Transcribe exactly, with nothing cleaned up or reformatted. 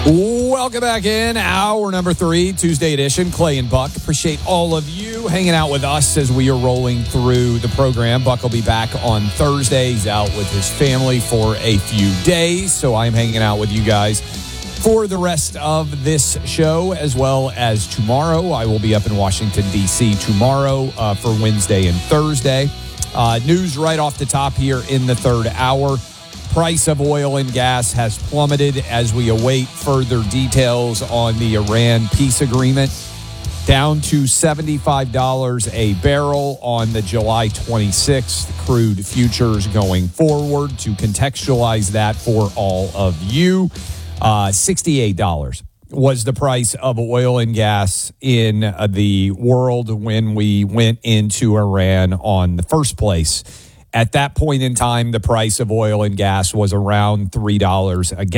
Welcome back in. Hour number three, Tuesday edition. Clay and Buck. Appreciate all of you hanging out with us as we are rolling through the program. Buck will be back on Thursday. He's out with his family for a few days, so I'm hanging out with you guys for the rest of this show, as well as tomorrow. I will be up in Washington, D C tomorrow uh, for Wednesday and Thursday. Uh, news right off the top here in the third hour. Price of oil and gas has plummeted as we await further details on the Iran peace agreement, down to seventy-five dollars a barrel on the July twenty-sixth crude futures going forward. To contextualize that for all of you, uh, sixty-eight dollars was the price of oil and gas in uh, the world when we went into Iran on the first place. At that point in time, the price of oil and gas was around three dollars a gallon.